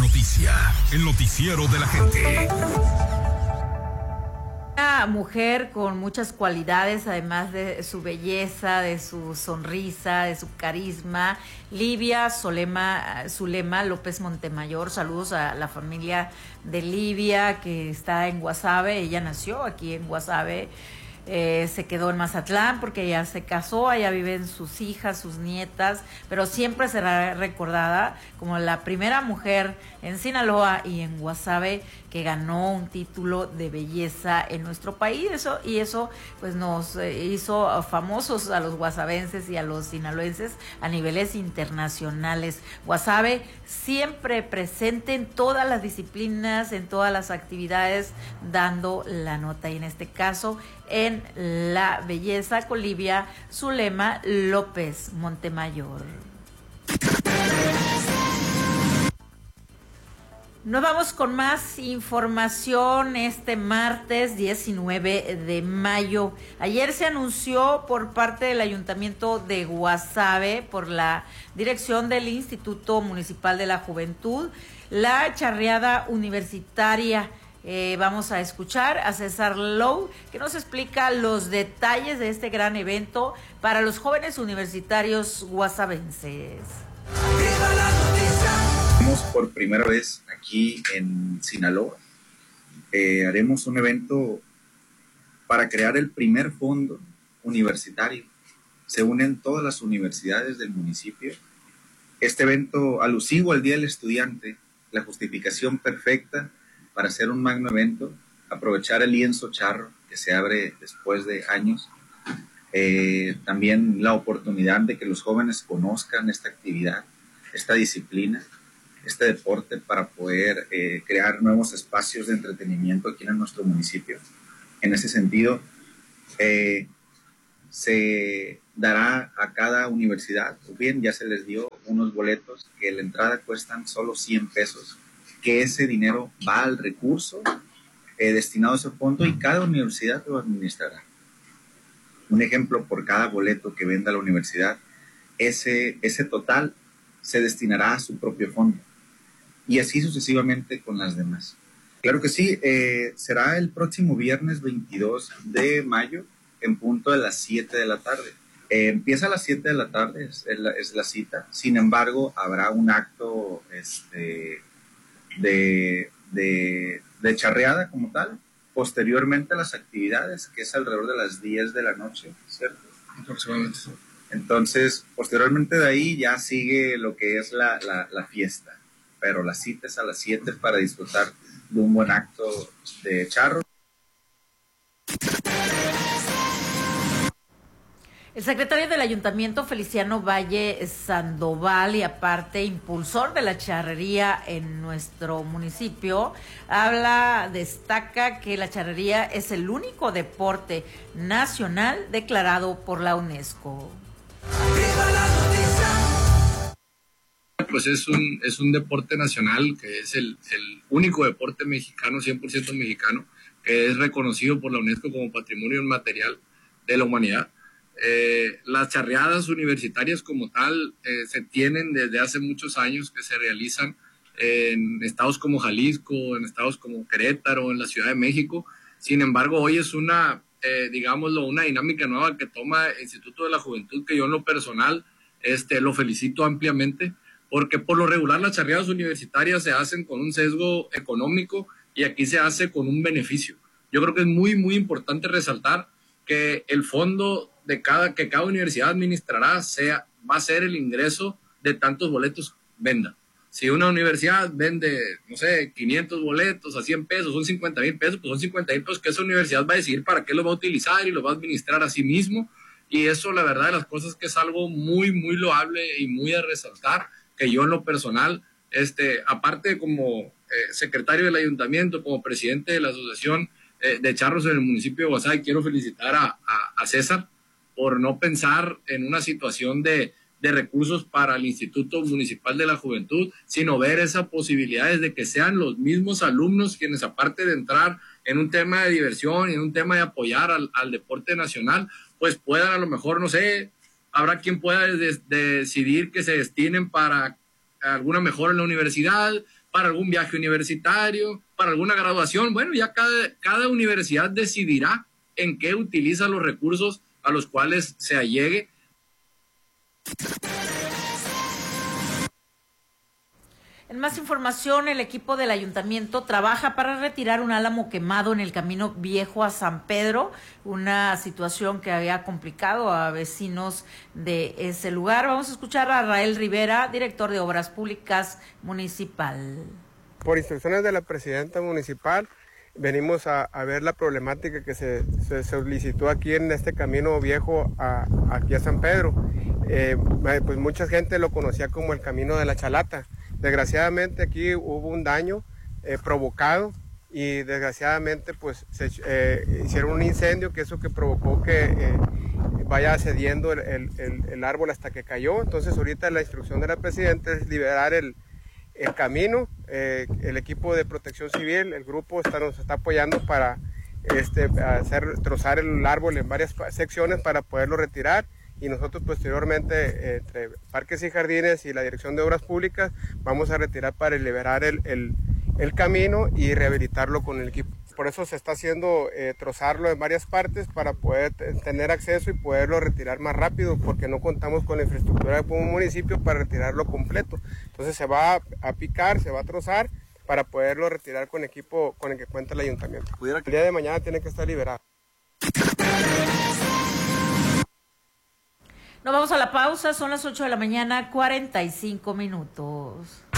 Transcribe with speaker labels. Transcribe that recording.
Speaker 1: noticia, el noticiero de la gente.
Speaker 2: Una mujer con muchas cualidades, además de su belleza, de su sonrisa, de su carisma, Livia Zulema López Montemayor. Saludos a la familia de Livia que está en Guasave. Ella nació aquí en Guasave. Se quedó en Mazatlán porque ella se casó, allá viven sus hijas, sus nietas, pero siempre será recordada como la primera mujer en Sinaloa y en Guasave que ganó un título de belleza en nuestro país. Eso pues nos hizo famosos a los guasavenses y a los sinaloenses a niveles internacionales. Guasave siempre presente en todas las disciplinas, en todas las actividades, dando la nota, y en este caso en la belleza con Livia Zulema López Montemayor. Nos vamos con más información este martes 19 de mayo. Ayer se anunció por parte del Ayuntamiento de Guasave, por la dirección del Instituto Municipal de la Juventud, la charreada universitaria. Vamos a escuchar a César Lowe, que nos explica los detalles de este gran evento para los jóvenes universitarios guasavenses.
Speaker 3: Por primera vez aquí en Sinaloa, haremos un evento para crear el primer fondo universitario. Se unen todas las universidades del municipio. Este evento alusivo al Día del Estudiante, la justificación perfecta para hacer un magno evento, aprovechar el lienzo charro que se abre después de años. También la oportunidad de que los jóvenes conozcan esta actividad, esta disciplina, este deporte, para poder crear nuevos espacios de entretenimiento aquí en nuestro municipio. En ese sentido, se dará a cada universidad, o bien ya se les dio unos boletos que la entrada cuestan solo 100 pesos, que ese dinero va al recurso destinado a ese fondo y cada universidad lo administrará. Un ejemplo, por cada boleto que venda la universidad, ese total se destinará a su propio fondo. Y así sucesivamente con las demás. Claro que sí, será el próximo viernes 22 de mayo en punto de las 7 de la tarde. Empieza a las 7 de la tarde, es la cita. Sin embargo, habrá un acto de charreada como tal, posteriormente a las actividades, que es alrededor de las 10 de la noche, ¿cierto?
Speaker 4: Aproximadamente.
Speaker 3: Entonces, posteriormente de ahí ya sigue lo que es la fiesta. Pero la cita es a las 7 para disfrutar de un buen acto de charro.
Speaker 2: El secretario del Ayuntamiento, Feliciano Valle Sandoval, y aparte impulsor de la charrería en nuestro municipio, destaca que la charrería es el único deporte nacional declarado por la UNESCO.
Speaker 4: Pues es un deporte nacional, que es el único deporte mexicano, 100% mexicano, que es reconocido por la UNESCO como Patrimonio Inmaterial de la Humanidad. Las charreadas universitarias como tal se tienen desde hace muchos años, que se realizan en estados como Jalisco, en estados como Querétaro, en la Ciudad de México. Sin embargo, hoy es una dinámica nueva que toma el Instituto de la Juventud, que yo en lo personal lo felicito ampliamente, porque por lo regular las charreadas universitarias se hacen con un sesgo económico y aquí se hace con un beneficio. Yo creo que es muy, muy importante resaltar que el fondo que cada universidad administrará va a ser el ingreso de tantos boletos venda. Si una universidad vende, 500 boletos a 100 pesos, son 50,000 pesos, pues son 50,000 pesos que esa universidad va a decidir para qué lo va a utilizar y lo va a administrar a sí mismo. Y eso, la verdad de las cosas, que es algo muy, muy loable y muy a resaltar, que yo en lo personal, aparte como secretario del ayuntamiento, como presidente de la asociación de charros en el municipio de Guasave, quiero felicitar a César por no pensar en una situación de recursos para el Instituto Municipal de la Juventud, sino ver esas posibilidades de que sean los mismos alumnos quienes, aparte de entrar en un tema de diversión y en un tema de apoyar al deporte nacional, pues puedan, a lo mejor, habrá quien pueda decidir que se destinen para alguna mejora en la universidad, para algún viaje universitario, para alguna graduación. Bueno, ya cada universidad decidirá en qué utiliza los recursos a los cuales se allegue.
Speaker 2: En más información, el equipo del ayuntamiento trabaja para retirar un álamo quemado en el camino viejo a San Pedro, una situación que había complicado a vecinos de ese lugar. Vamos a escuchar a Rael Rivera, director de Obras Públicas Municipal.
Speaker 5: Por instrucciones de la presidenta municipal, venimos a ver la problemática que se solicitó aquí en este camino viejo aquí a San Pedro. Pues mucha gente lo conocía como el camino de la Chalata. Desgraciadamente aquí hubo un daño provocado y desgraciadamente pues se hicieron un incendio, que eso que provocó que vaya cediendo el árbol hasta que cayó. Entonces ahorita la instrucción de la presidenta es liberar el camino. El equipo de protección civil, el grupo nos está apoyando para trozar el árbol en varias secciones para poderlo retirar. Y nosotros posteriormente, entre Parques y Jardines y la Dirección de Obras Públicas, vamos a retirar para liberar el camino y rehabilitarlo con el equipo. Por eso se está haciendo trozarlo en varias partes para poder tener acceso y poderlo retirar más rápido, porque no contamos con la infraestructura como municipio para retirarlo completo. Entonces se va a picar, se va a trozar para poderlo retirar con equipo con el que cuenta el ayuntamiento. El día de mañana tiene que estar liberado.
Speaker 2: Nos vamos a la pausa, son las 8 de la mañana, 45 minutos.